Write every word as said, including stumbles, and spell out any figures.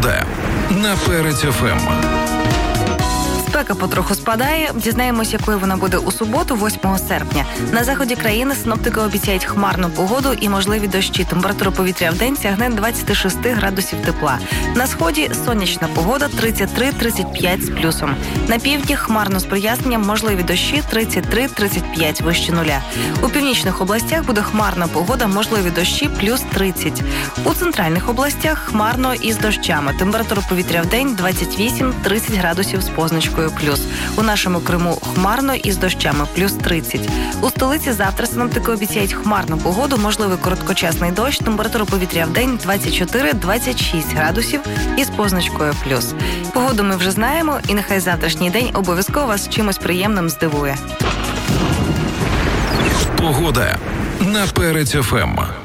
Погода на Перець еф ем. Спека потроху спадає. Дізнаємось, якою вона буде у суботу, восьмого серпня. На заході країни синоптики обіцяють хмарну погоду і можливі дощі. Температура повітря в день сягне двадцять шість градусів тепла. На сході сонячна погода тридцять три тридцять п'ять з плюсом. На півдні хмарно з проясненням, можливі дощі тридцять три тридцять п'ять вище нуля. У північних областях буде хмарна погода, можливі дощі плюс тридцять. У центральних областях хмарно із дощами. Температура повітря в день двадцять вісім тридцять градусів з позначкою плюс. У нашому Криму хмарно із дощами плюс тридцять. У столиці завтра синоптики обіцяють хмарну погоду, можливий короткочасний дощ, температура повітря в день двадцять чотири двадцять шість градусів із позначкою плюс. Погоду ми вже знаємо, і нехай завтрашній день обов'язково вас чимось приємним здивує. Погода на Перець еф ем.